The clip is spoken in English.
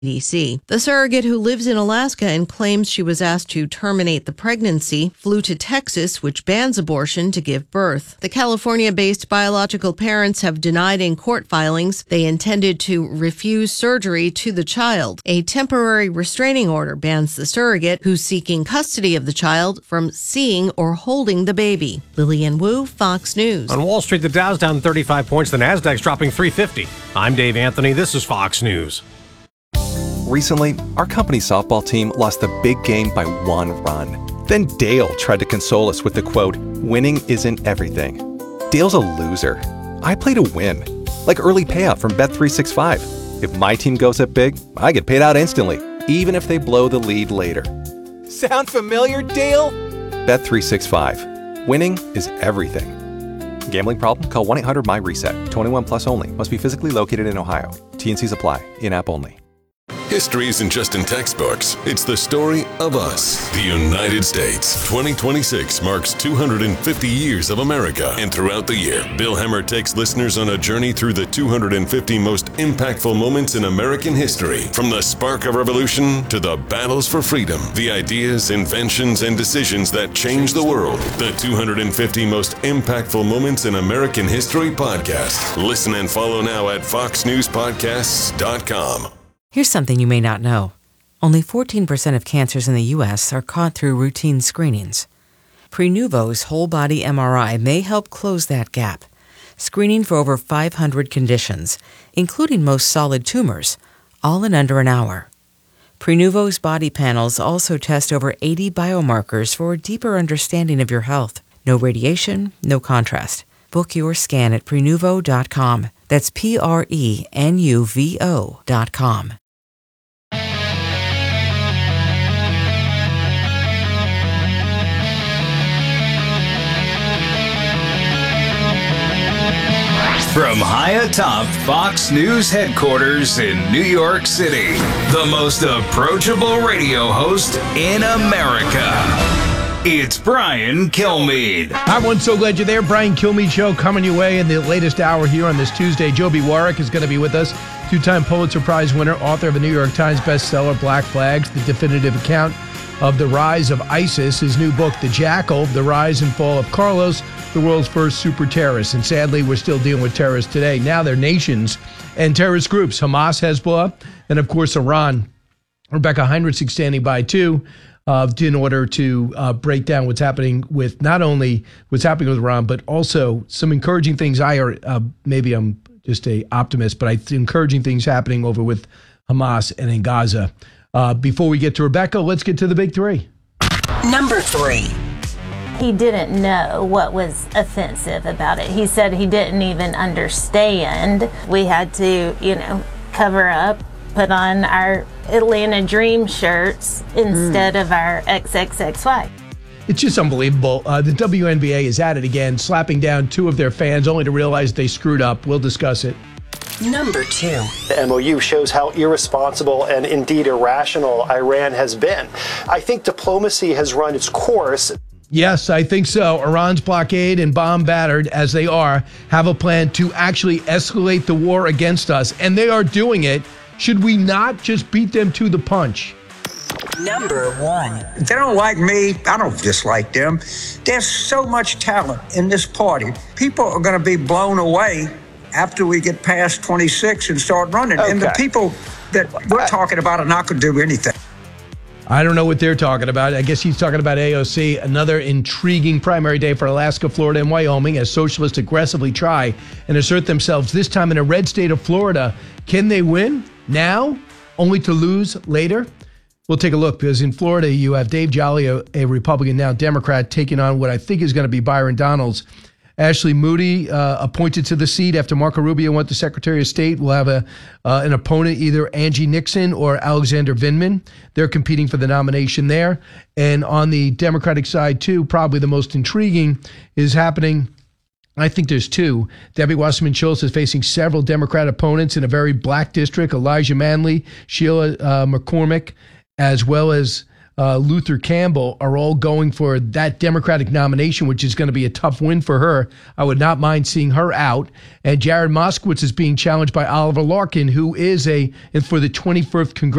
CDC. The surrogate, who lives in Alaska and claims she was asked to terminate the pregnancy, flew to Texas, which bans abortion, to give birth. The California-based biological parents have denied in court filings they intended to refuse surgery to the child. A temporary restraining order bans the surrogate, who's seeking custody of the child, from seeing or holding the baby. Lillian Wu, Fox News. On Wall Street, the Dow's down 35 points, the Nasdaq's dropping 350. I'm Dave Anthony. This is Fox News. Recently, our company's softball team lost the big game by 1 run. Then Dale tried to console us with the quote, "Winning isn't everything." Dale's a loser. I play to win, like early payout from Bet365. If my team goes up big, I get paid out instantly, even if they blow the lead later. Sound familiar, Dale? Bet365. Winning is everything. Gambling problem? Call 1-800-MY-RESET. 21 plus only. Must be physically located in Ohio. T&Cs apply. In-app only. History isn't just in textbooks. It's the story of us, the United States. 2026 marks 250 years of America. And throughout the year, Bill Hemmer takes listeners on a journey through the 250 most impactful moments in American history. From the spark of revolution to the battles for freedom, the ideas, inventions, and decisions that changed the world. The 250 most impactful moments in American history podcast. Listen and follow now at foxnewspodcasts.com. Here's something you may not know. Only 14% of cancers in the U.S. are caught through routine screenings. Prenuvo's whole-body MRI may help close that gap, screening for over 500 conditions, including most solid tumors, all in under an hour. Prenuvo's body panels also test over 80 biomarkers for a deeper understanding of your health. No radiation, no contrast. Book your scan at Prenuvo.com. That's Prenuvo.com. From high atop Fox News headquarters in New York City, the most approachable radio host in America. It's Brian Kilmeade. Hi, everyone. So glad you're there. Brian Kilmeade Show coming your way in the latest hour here on this Tuesday. Joby Warrick is going to be with us. 2-time Pulitzer Prize winner, author of a New York Times bestseller, Black Flags, the definitive account of the rise of ISIS. His new book, The Jackal, The Rise and Fall of Carlos, the world's first super terrorist. And sadly, we're still dealing with terrorists today. Now they're nations and terrorist groups, Hamas, Hezbollah, and of course, Iran. Rebecca Heinrichs standing by too, in order to break down what's happening with not only what's happening with Iran, but also some encouraging things. Maybe I'm just a optimist, but encouraging things happening over with Hamas and in Gaza. Before we get to Rebecca, let's get to the big three. Number 3. He didn't know what was offensive about it. He said he didn't even understand. We had to, cover up, put on our Atlanta Dream shirts instead of our XXXY. It's just unbelievable. The WNBA is at it again, slapping down 2 of their fans only to realize they screwed up. We'll discuss it. Number 2. The MOU shows how irresponsible and indeed irrational Iran has been. I think diplomacy has run its course. Yes, I think so. Iran's blockade and bomb battered, as they are, have a plan to actually escalate the war against us, and they are doing it. Should we not just beat them to the punch? Number 1. They don't like me. I don't dislike them. There's so much talent in this party. People are going to be blown away after we get past 26 and start running. Okay. And the people that we're talking about are not going to do anything. I don't know what they're talking about. I guess he's talking about AOC. Another intriguing primary day for Alaska, Florida, and Wyoming as socialists aggressively try and assert themselves, this time in a red state of Florida. Can they win now, only to lose later? We'll take a look, because in Florida, you have Dave Jolly, a Republican, now Democrat, taking on what I think is going to be Byron Donalds. Ashley Moody appointed to the seat after Marco Rubio went to Secretary of State. We'll have an opponent, either Angie Nixon or Alexander Vindman. They're competing for the nomination there. And on the Democratic side, too, probably the most intriguing is happening. I think there's 2. Debbie Wasserman Schultz is facing several Democrat opponents in a very black district, Elijah Manley, Sheila McCormick, as well as Luther Campbell are all going for that Democratic nomination, which is going to be a tough win for her. I would not mind seeing her out. And Jared Moskowitz is being challenged by Oliver Larkin, who is for the 21st Congressional